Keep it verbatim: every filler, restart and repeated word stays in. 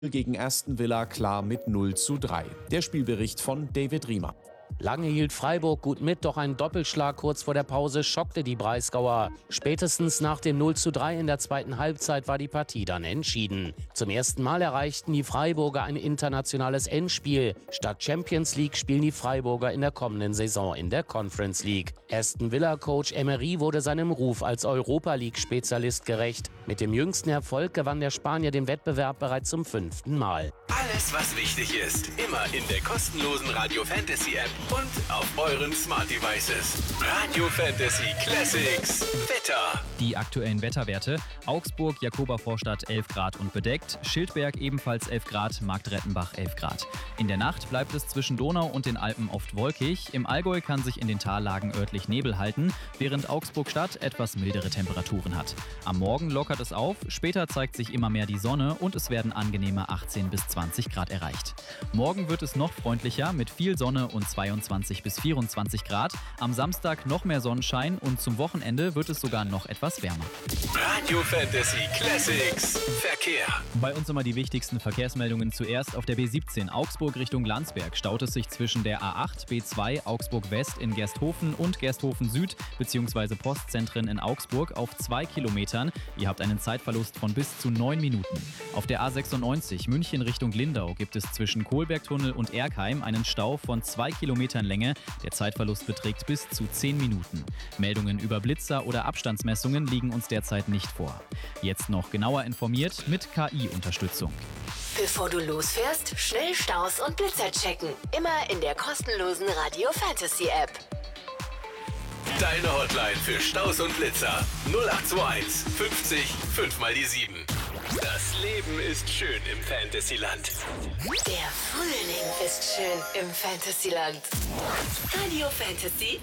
Gegen Aston Villa klar mit null zu drei. Der Spielbericht von David Riemer. Lange hielt Freiburg gut mit, doch ein Doppelschlag kurz vor der Pause schockte die Breisgauer. Spätestens nach dem null zu drei in der zweiten Halbzeit war die Partie dann entschieden. Zum ersten Mal erreichten die Freiburger ein internationales Endspiel. Statt Champions League spielen die Freiburger in der kommenden Saison in der Conference League. Aston Villa-Coach Emery wurde seinem Ruf als Europa-League-Spezialist gerecht. Mit dem jüngsten Erfolg gewann der Spanier den Wettbewerb bereits zum fünften Mal. Alles, was wichtig ist, immer in der kostenlosen Radio Fantasy App und auf euren Smart Devices. Radio Fantasy Classics. Wetter. Die aktuellen Wetterwerte: Augsburg, Jakoba-Vorstadt elf Grad und bedeckt, Schildberg ebenfalls elf Grad, Marktrettenbach elf Grad. In der Nacht bleibt es zwischen Donau und den Alpen oft wolkig. Im Allgäu kann sich in den Tallagen örtlich Nebel halten, während Augsburg-Stadt etwas mildere Temperaturen hat. Am Morgen lockert es auf, später zeigt sich immer mehr die Sonne und es werden angenehme achtzehn bis zwanzig Grad erreicht. Morgen wird es noch freundlicher mit viel Sonne und zweiundzwanzig bis vierundzwanzig Grad. Am Samstag noch mehr Sonnenschein und zum Wochenende wird es sogar noch etwas wärmer. Radio Fantasy Classics. Verkehr. Bei uns immer die wichtigsten Verkehrsmeldungen zuerst auf der B siebzehn Augsburg Richtung Landsberg. Staut es sich zwischen der A acht, B zwei, Augsburg West in Gersthofen und Gersthofen Süd bzw. Postzentren in Augsburg auf zwei Kilometern. Ihr habt einen Zeitverlust von bis zu neun Minuten. Auf der A sechsundneunzig München Richtung Lindau gibt es zwischen Kohlbergtunnel und Erkheim einen Stau von zwei Kilometern Länge. Der Zeitverlust beträgt bis zu zehn Minuten. Meldungen über Blitzer oder Abstandsmessungen liegen uns derzeit nicht vor. Jetzt noch genauer informiert mit K I-Unterstützung. Bevor du losfährst, schnell Staus und Blitzer checken. Immer in der kostenlosen Radio Fantasy App. Deine Hotline für Staus und Blitzer. null acht zwei eins fünfzig fünf mal die sieben. Das Leben ist schön im Fantasyland. Der Frühling ist schön im Fantasyland. Radio Fantasy